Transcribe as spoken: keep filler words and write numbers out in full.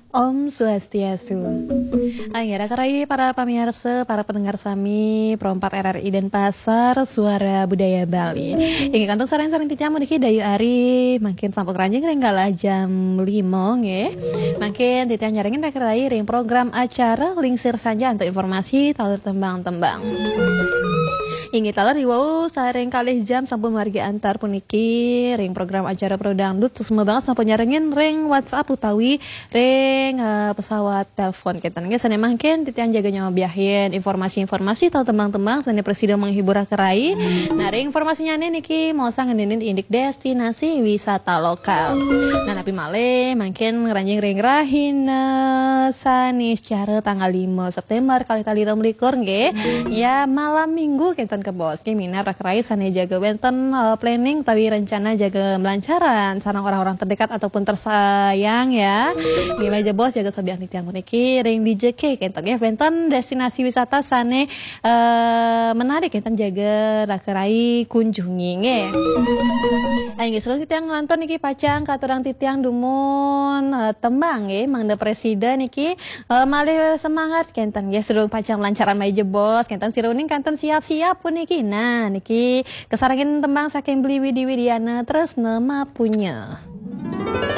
Om Swastiastu. Anggara karai para pamirsa, para pendengar Sami, Perompat R R I dan Pasar Suara Budaya Bali. Ingat kantung sarang-sarang titiamu diki dayu ari, makin sampul keranjang renggalah jam lima nge. Makin titiang nyaringin rekarai ring program acara lingsir saja untuk informasi talur tembang-tembang. Ingat talur riwau sareng kalih jam sampun margi antar puniki ring program acara pro dangdut semua banget sampun nyaringin ring WhatsApp utawi ring uh, pesawat telepon kita nge sane mangkin titian jaga nyawa biahin informasi-informasi tahu tembang-tembang sane presiden menghibur kerai. Nah ring informasinya nih niki mau sangenin indik destinasi wisata lokal. Nah tapi male mungkin ngeranjing ring rahina sani secara tanggal lima September kali-kali tahun likur nge ya malam minggu kita ke bos ki mina rakrai sane jaga wenten uh, planning tapi rencana jaga melancaran sareng orang-orang terdekat ataupun tersayang ya. Di meja bos jaga sobiak nitiang puniki ring D J K kenton ya wenten destinasi wisata sane uh, menarik kenton jaga rakrai kunjungi nge. Ayo selalu titiang nonton niki pacang katurang titiang dumun uh, tembang nge mangda presiden niki uh, malih semangat kenton ya seru pacang melancaran meja bos kenton siruning kanton siap-siap pun niki. Nah niki kesarangin tembang saking beli widi widiana terus nama punya.